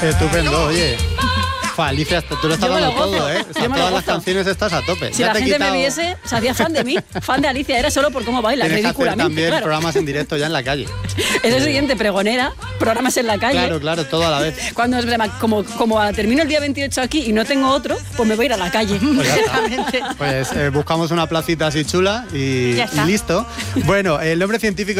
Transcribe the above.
Estupendo, oye. Alicia, tú lo estás dando todo, ¿eh? O sea, todas las canciones estás a tope. Si la gente me viese, se hacía fan de mí, fan de Alicia, era solo por cómo baila, ridículamente. Tienes que hacer también programas en directo ya en la calle. Es el siguiente, pregonera, programas en la calle. Claro, todo a la vez. Cuando como termino el día 28 aquí y no tengo otro, pues me voy a ir a la calle. Pues buscamos una placita así chula y listo. Bueno, el nombre científico